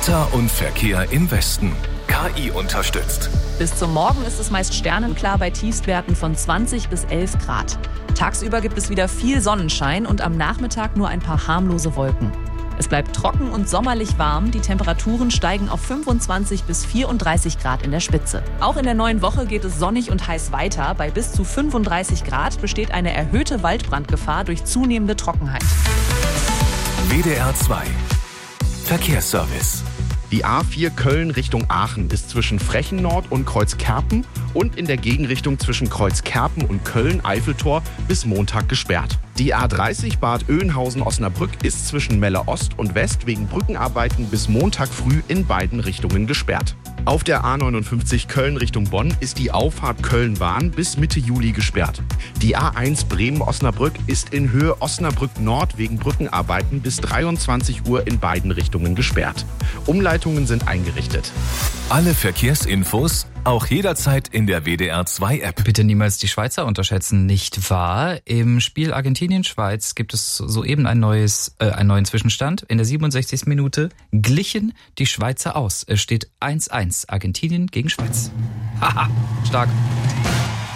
Wetter und Verkehr im Westen. KI unterstützt. Bis zum Morgen ist es meist sternenklar bei Tiefstwerten von 20 bis 11 Grad. Tagsüber gibt es wieder viel Sonnenschein und am Nachmittag nur ein paar harmlose Wolken. Es bleibt trocken und sommerlich warm. Die Temperaturen steigen auf 25 bis 34 Grad in der Spitze. Auch in der neuen Woche geht es sonnig und heiß weiter. Bei bis zu 35 Grad besteht eine erhöhte Waldbrandgefahr durch zunehmende Trockenheit. WDR 2 Verkehrsservice. Die A4 Köln Richtung Aachen ist zwischen Frechen-Nord und Kreuzkerpen und in der Gegenrichtung zwischen Kreuzkerpen und Köln-Eiffeltor bis Montag gesperrt. Die A30 Bad Oeynhausen-Osnabrück ist zwischen Melle Ost und West wegen Brückenarbeiten bis Montag früh in beiden Richtungen gesperrt. Auf der A59 Köln Richtung Bonn ist die Auffahrt Köln-Bahn bis Mitte Juli gesperrt. Die A1 Bremen-Osnabrück ist in Höhe Osnabrück-Nord wegen Brückenarbeiten bis 23 Uhr in beiden Richtungen gesperrt. Umleitungen sind eingerichtet. Alle Verkehrsinfos auch jederzeit in der WDR 2 App. Bitte niemals die Schweizer unterschätzen, nicht wahr? Im Spiel Argentinien-Schweiz gibt es soeben einen neuen Zwischenstand. In der 67. Minute glichen die Schweizer aus. Es steht 1-1, Argentinien gegen Schweiz. Haha, stark.